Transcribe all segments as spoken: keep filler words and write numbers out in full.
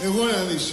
Εγώ να δεις.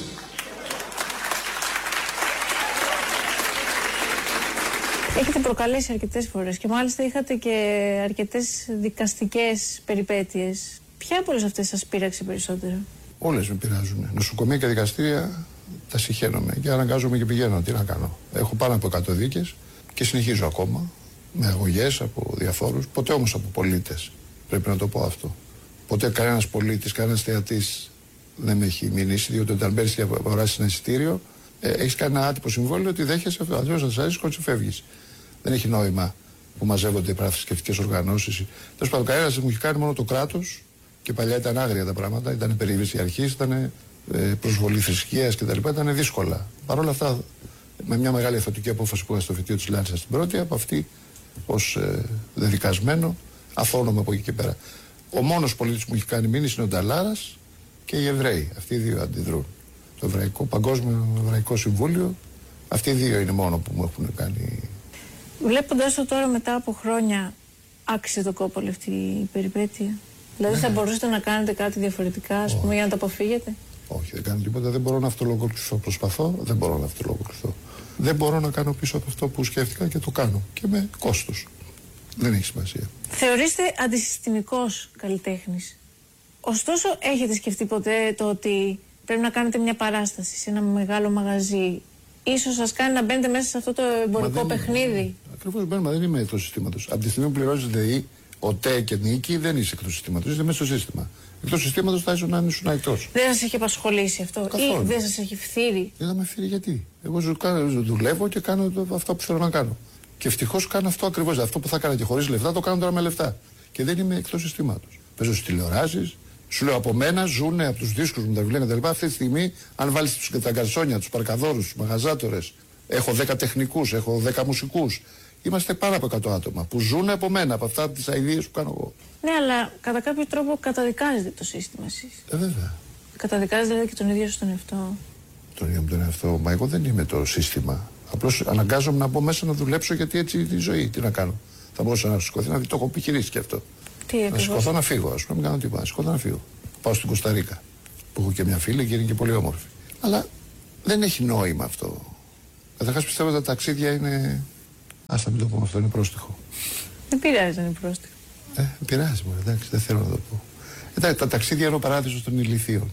Έχετε προκαλέσει αρκετές φορές και μάλιστα είχατε και αρκετές δικαστικές περιπέτειες. Ποια από όλες αυτές σας πείραξε περισσότερο? Όλες με πειράζουν. Νοσοκομεία και δικαστήρια τα συχαίνομαι και αναγκάζομαι και πηγαίνω. Τι να κάνω. Έχω πάνω από εκατό δίκες και συνεχίζω ακόμα με αγωγές από διαφόρους. Ποτέ όμως από πολίτες. Πρέπει να το πω αυτό. Ποτέ κανένας πολίτης, κανένας θεατής δεν με έχει μηνύσει, διότι όταν μπαίνεις και αγοράσεις ένα εισιτήριο, ε, έχεις κάνει ένα άτυπο συμβόλαιο ότι δέχεσαι αυτό. Αλλιώς θα σας αρέσει και φεύγεις. Δεν έχει νόημα που μαζεύονται οι παραθρησκευτικές οργανώσεις. Τέλος πάντων, κανένας μου έχει κάνει, μόνο το κράτος, και παλιά ήταν άγρια τα πράγματα, ήταν περιβίωση αρχής, ήταν ε, προσβολή θρησκείας κτλ. Ήταν δύσκολα. Παρ' όλα αυτά, με μια μεγάλη εθνοτική απόφαση που είχα στο φοιτείο της Λάρισας στην πρώτη, από αυτή ως ε, δεδικασμένο, αθώνομα από εκεί και πέρα. Ο μόνος πολίτης που μου έχει κάνει μήνυση είναι ο Νταλάρας και οι Εβραίοι. Αυτοί οι δύο αντιδρούν. Το Εβραϊκό, Παγκόσμιο Εβραϊκό Συμβούλιο, αυτοί οι δύο είναι μόνο που μου έχουν κάνει. Βλέποντας το τώρα μετά από χρόνια, άξιζε το κόπο αυτή η περιπέτεια? Δηλαδή, ναι, θα μπορούσατε να κάνετε κάτι διαφορετικά, ας πούμε, για να το αποφύγετε? Όχι, δεν κάνω τίποτα. Δεν μπορώ να αυτολογοκριθώ. Προσπαθώ, δεν μπορώ να αυτολογοκριθώ. Δεν μπορώ να κάνω πίσω από αυτό που σκέφτηκα και το κάνω. Και με κόστος. Δεν έχει σημασία. Θεωρείστε αντισυστημικός καλλιτέχνης. Ωστόσο, έχετε σκεφτεί ποτέ το ότι πρέπει να κάνετε μια παράσταση σε ένα μεγάλο μαγαζί? Ίσως σας κάνει να μπαίνετε μέσα σε αυτό το εμπορικό παιχνίδι. Ακριβώς, μπαίνουμε, δεν είμαι εκτός συστήματος. Από τη στιγμή που πληρώνεις ΔΕΗ, ΟΤΕ και νίκη, δεν είσαι εκτός συστήματος, είσαι μέσα στο σύστημα. Εκτός συστήματος θα ήσουν να ήσουν εκτός. Δεν σας έχει απασχολήσει αυτό? Καθόλου. Ή δεν σας έχει φθείρει? Δεν θα με φθείρει γιατί. Εγώ δουλεύω και κάνω αυτό που θέλω να κάνω. Και ευτυχώς κάνω αυτό ακριβώς. Αυτό που θα έκανα και χωρίς λεφτά, το κάνω τώρα με λεφτά. Και δεν είμαι εκτός συστήματος. Παίζω στις τηλεοράσεις, σου λέω από μένα, ζουνε από τους δίσκους μου, τα βιβλία κτλ. Αυτή τη στιγμή, αν βάλεις τους, τα γκαρσόνια, τους παρκαδόρους, τους μαγαζάτορες, έχω δέκα τεχνικούς, έχω δέκα μουσικούς. Είμαστε πάνω από εκατό άτομα που ζουν από μένα, από αυτά τις αηδίες που κάνω εγώ. Ναι, αλλά κατά κάποιο τρόπο καταδικάζετε το σύστημα εσείς. Ε, βέβαια. Καταδικάζετε δηλαδή και τον ίδιο στον εαυτό? Τον ίδιο μου τον εαυτό. Μα εγώ δεν είμαι το σύστημα. Απλώς αναγκάζομαι να μπω μέσα να δουλέψω, γιατί έτσι τη ζωή. Τι να κάνω. Θα μπορούσα να σηκωθεί, να δει, το έχω επιχειρήσει και αυτό. Τι, να σηκωθώ να φύγω, α πούμε, μην κάνω τίποτα. Να σηκωθώ να φύγω. Πάω στην Κοσταρίκα, που έχω και μια φίλη και είναι και πολύ όμορφη. Αλλά δεν έχει νόημα αυτό. Καταρχάς πιστεύω ότι τα ταξίδια είναι. Άστα μην το πούμε αυτό, είναι πρόστιχο. Δεν πειράζει να είναι πρόστιχο. Ε, πειράζει μου, εντάξει, δεν θέλω να το πω. Εντάξει, τα ταξίδια είναι ο παράδεισος των ηλιθείων.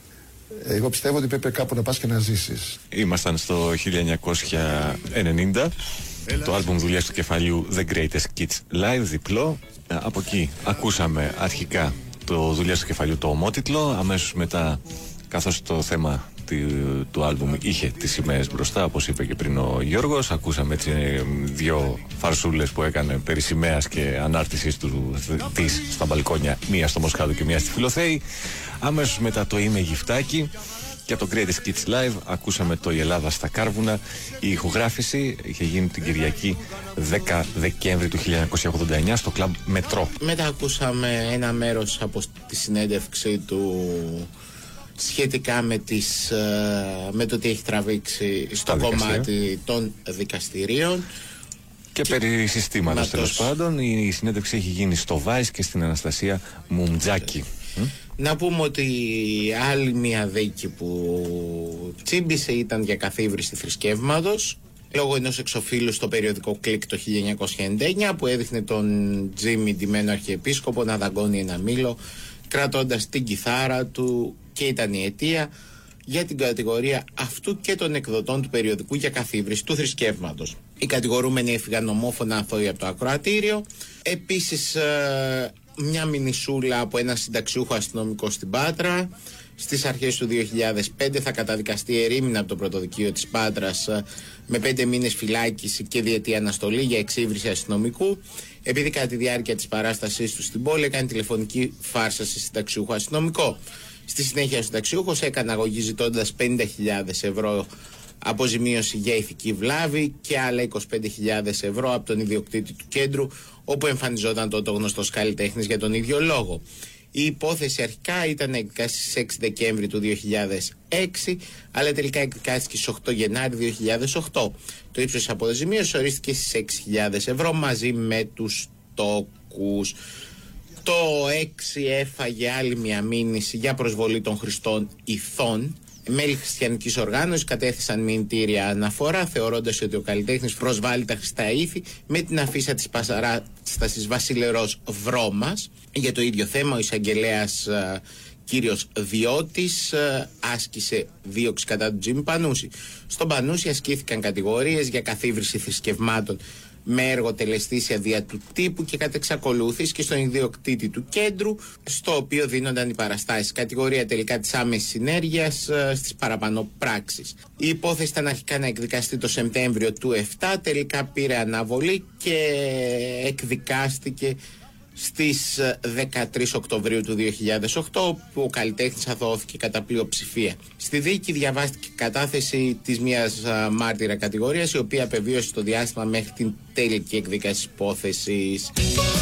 Ε, εγώ πιστεύω ότι πρέπει κάπου να πας και να ζήσεις. Ήμασταν στο χίλια εννιακόσια ενενήντα. Το άλμπουμ δουλειάς του κεφαλιού The Greatest Kids Live, διπλό. Από εκεί ακούσαμε αρχικά το δουλειάς του κεφαλιού, το ομότιτλο. Αμέσως μετά, καθώς το θέμα του, του άλμπουμ είχε τις σημαίες μπροστά, όπως είπε και πριν ο Γιώργος, ακούσαμε έτσι δύο φαρσούλες που έκανε περί σημαίας και ανάρτησης του, της στα μπαλκόνια, μία στο Μοσχάτο και μία στη Φιλοθέη. Αμέσως μετά το Είμαι Γυφτάκι. Και από το Greatest Kids Live ακούσαμε το «Η Ελλάδα στα Κάρβουνα». Η ηχογράφηση είχε γίνει την Κυριακή δέκα Δεκέμβρη του χίλια εννιακόσια ογδόντα εννιά στο κλαμπ Μετρό. Μετά ακούσαμε ένα μέρος από τη συνέντευξη του σχετικά με, τις, με το τι έχει τραβήξει στο κομμάτι των δικαστηρίων. Και, και περί συστήματος τέλος πάντων. Η συνέντευξη έχει γίνει στο Vice και στην Αναστασία Μουμτζάκη. Να πούμε ότι άλλη μια δίκη που τσίμπησε ήταν για καθίβριση θρησκεύματος, λόγω ενός εξωφύλου στο περιοδικό Κλικ το χίλια εννιακόσια ενενήντα εννιά, που έδειχνε τον Τζίμι ντυμένο αρχιεπίσκοπο να δαγκώνει ένα μήλο κρατώντας την κιθάρα του, και ήταν η αιτία για την κατηγορία αυτού και των εκδοτών του περιοδικού για καθίβριση του θρησκεύματος. Οι κατηγορούμενοι έφυγαν ομόφωνα αθώοι από το ακροατήριο. Επίσης, μια μινισούλα από ένα συνταξιούχο αστυνομικό στην Πάτρα. Στις αρχές του δύο χιλιάδες πέντε θα καταδικαστεί ερήμινα από το πρωτοδικείο της Πάτρας με πέντε μήνες φυλάκιση και διετή αναστολή για εξύβριση αστυνομικού, επειδή κατά τη διάρκεια της παράστασής του στην πόλη έκανε τηλεφωνική φάρσα σε συνταξιούχο αστυνομικό. Στη συνέχεια ο συνταξιούχος έκανε αγωγή ζητώντας πενήντα χιλιάδες ευρώ αποζημίωση για ηθική βλάβη και άλλα είκοσι πέντε χιλιάδες ευρώ από τον ιδιοκτήτη του κέντρου όπου εμφανιζόταν τότε ο γνωστός καλλιτέχνης για τον ίδιο λόγο. Η υπόθεση αρχικά ήταν να εκδικαστεί στις έξι Δεκέμβρη του δύο χιλιάδες έξι, αλλά τελικά εκδικάστηκε στις οκτώ Γενάρη δύο χιλιάδες οκτώ. Το ύψος της αποζημίωσης ορίστηκε στις έξι χιλιάδες ευρώ μαζί με τους τόκους. Το έξι έφαγε άλλη μια μήνυση για προσβολή των χρηστών ηθών Μέλη χριστιανικής οργάνωσης κατέθεσαν μηνυτήρια αναφορά, θεωρώντας ότι ο καλλιτέχνης προσβάλλει τα χρηστά ήθη με την αφίσα της παράστασης Βασιλερός Βρώμας. Για το ίδιο θέμα, ο εισαγγελέας κύριος Διώτης άσκησε δίωξη κατά του Τζίμι Πανούση. Στον Πανούση ασκήθηκαν κατηγορίες για καθίβρηση θρησκευμάτων με έργο τελεστήσια δια του τύπου και κατ' εξακολούθηση και στον ιδιοκτήτη του κέντρου, στο οποίο δίνονταν οι παραστάσεις. Κατηγορία τελικά της άμεσης συνέργειας στις παραπάνω πράξεις. Η υπόθεση ήταν αρχικά να εκδικαστεί το Σεπτέμβριο του επτά, τελικά πήρε αναβολή και εκδικάστηκε στις δεκατρείς Οκτωβρίου του δύο χιλιάδες οκτώ, όπου ο καλλιτέχνης αθωώθηκε κατά πλειοψηφία. Στη δίκη διαβάστηκε κατάθεση της μιας μάρτυρα κατηγορίας, η οποία απεβίωσε το διάστημα μέχρι την τελική εκδίκαση υπόθεσης.